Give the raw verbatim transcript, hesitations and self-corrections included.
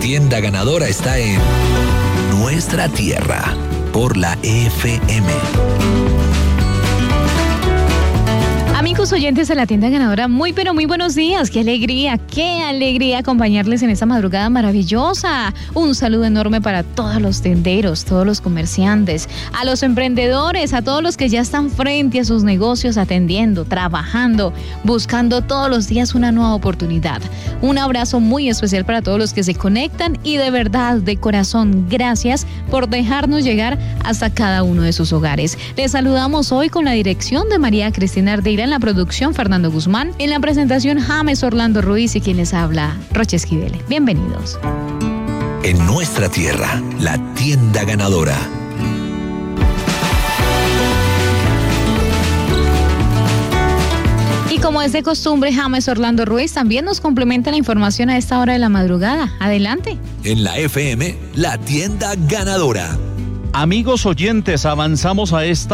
tienda ganadora está en Nuestra Tierra, por la F M. Amigos oyentes de la tienda ganadora, muy pero muy buenos días. Qué alegría, qué alegría acompañarles en esta madrugada maravillosa. Un saludo enorme para todos los tenderos, todos los comerciantes, a los emprendedores, a todos los que ya están frente a sus negocios atendiendo, trabajando, buscando todos los días una nueva oportunidad. Un abrazo muy especial para todos los que se conectan y de verdad, de corazón, gracias por dejarnos llegar hasta cada uno de sus hogares. Les saludamos hoy con la dirección de María Cristina Ardeira, en la producción Fernando Guzmán, en la presentación James Orlando Ruiz y quien les habla Rocha Esquivel. Bienvenidos. En Nuestra Tierra, la tienda ganadora. Y como es de costumbre, James Orlando Ruiz también nos complementa la información a esta hora de la madrugada. Adelante. En la F M, la tienda ganadora. Amigos oyentes, avanzamos a esta